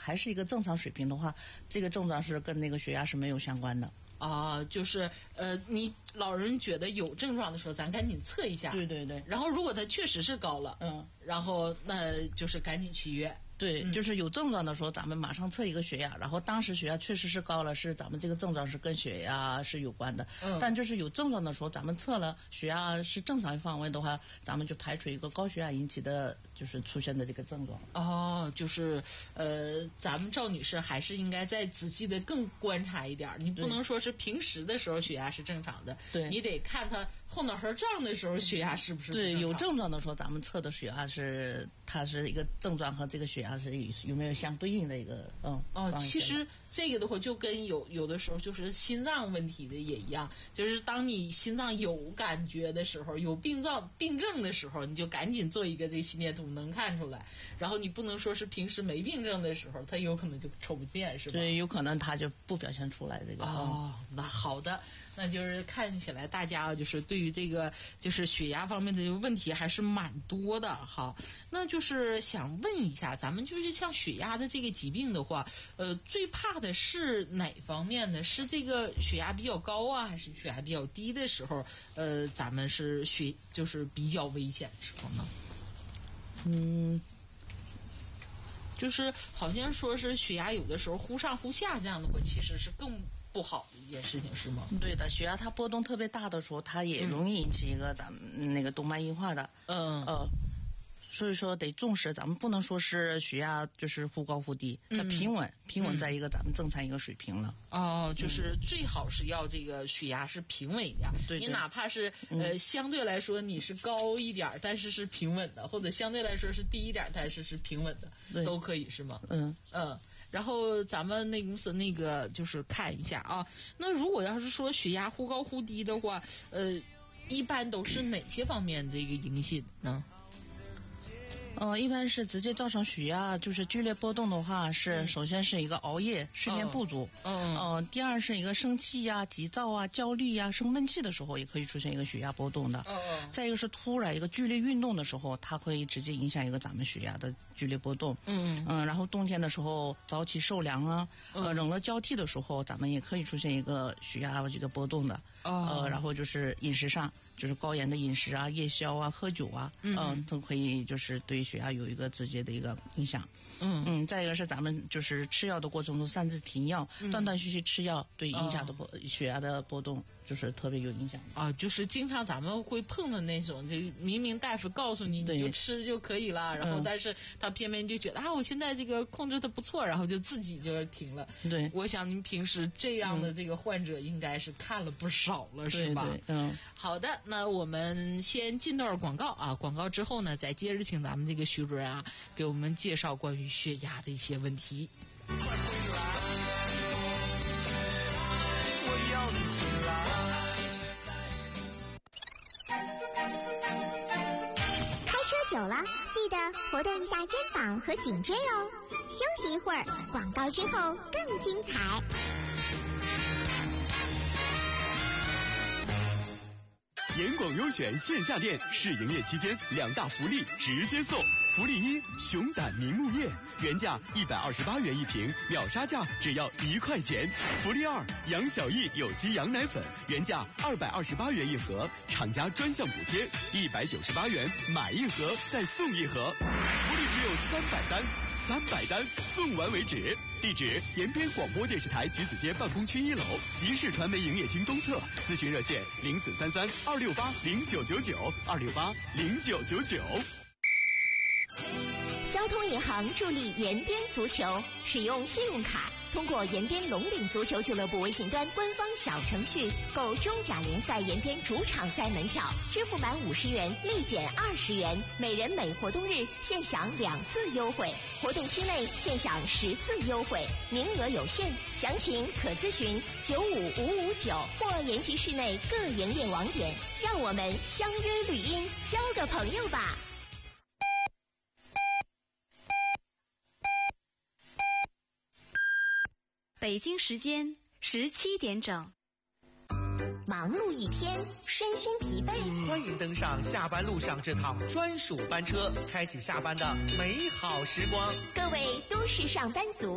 还是一个正常水平的话，这个症状是跟那个血压是没有相关的。 就是你老人觉得有症状的时候，咱赶紧测一下。 对对对。 然后如果他确实是高了，然后那就是赶紧去医院。 对，就是有症状的时候，咱们马上测一个血压，然后当时血压确实是高了，是咱们这个症状是跟血压是有关的。但就是有症状的时候，咱们测了血压是正常范围的话，咱们就排除一个高血压引起的就是出现的这个症状。 就是咱们赵女士还是应该再仔细的更观察一点，你不能说是平时的时候血压是正常的， 对， 你得看她后脑勺胀的时候血压是不是不正常。 对，有症状的时候，咱们测的血压它是一个症状和这个血压是有没有相对应的一个其实这个的话就跟有的时候就是心脏问题的也一样，就是当你心脏有感觉的时候，有病症的时候，你就赶紧做一个这个心电图，能看出来。然后你不能说是平时没病症的时候，它有可能就瞅不见，是吧？ 对，有可能它就不表现出来这个。 那好的，那就是看起来大家就是对于这个就是血压方面的这个问题还是蛮多的哈。那就是想问一下，咱们就是像血压的这个疾病的话，最怕的是哪方面呢？是这个血压比较高啊，还是血压比较低的时候？咱们是就是比较危险的时候呢？就是好像说是血压有的时候忽上忽下，这样的话其实是更不好的一件事情，是吗？ 对的，血压它波动特别大的时候，它也容易引起一个咱们那个动脉硬化的。所以说得重视，咱们不能说是血压就是忽高忽低，它平稳在一个咱们正常一个水平了。 就是最好是要这个血压是平稳一点。对，你哪怕是相对来说你是高一点，但是是平稳的，或者相对来说是低一点，但是是平稳的，都可以是吗？然后咱们那公司那个就是看一下啊，那如果要是说血压忽高忽低的话，一般都是哪些方面的一个影响呢？ 一般是直接造成血压就是剧烈波动的话，首先是一个熬夜、睡眠不足。第二是一个生气呀、急躁啊、焦虑呀、生闷气的时候，也可以出现一个血压波动的。再一个是突然一个剧烈运动的时候，它会直接影响一个咱们血压的剧烈波动。然后冬天的时候早起受凉啊，冷热交替的时候，咱们也可以出现一个血压这个波动的。然后就是饮食上，就是高盐的饮食啊、夜宵啊、喝酒啊，都可以就是对血压有一个直接的一个影响。再一个是咱们就是吃药的过程中擅自停药，断断续续吃药，对影响的血压的波动就是特别有影响。 就是经常咱们会碰到那种，这明明大夫告诉你你就吃就可以了，然后但是他偏偏就觉得我现在这个控制的不错，然后就自己就停了。 对， 我想您平时这样的这个患者应该是看了不少了，是吧？好的，那我们先进段广告啊，广告之后呢，再接着请咱们这个徐主任啊，给我们介绍关于血压的一些问题。快回来，我要你开车久了，记得活动一下肩膀和颈椎哦。休息一会儿，广告之后更精彩。 严广优选线下店试营业期间2大福利直接送。福利1，熊胆明目液，原价128元一瓶，秒杀价只要1块钱。福利2，杨小益有机羊奶粉，原价228元一盒，厂家专项补贴198元，买一盒再送一盒。福利只有300单送完为止。地址：延边广播电视台橘子街办公区1楼，集市传媒营业厅东侧。咨询热线：0433-268-0999，268-0999。 交通银行助力延边足球，使用信用卡，通过延边龙岭足球俱乐部微信端官方小程序购中甲联赛延边主场赛门票，支付满50元立减20元，每人每活动日现享2次优惠，活动期内现享10次优惠，名额有限，详情可咨询95559或延吉市内各营业网点。让我们相约绿茵，交个朋友吧。 北京时间17点整。 忙碌一天，身心疲惫， 欢迎登上下班路上这趟专属班车，开启下班的美好时光。 各位都市上班族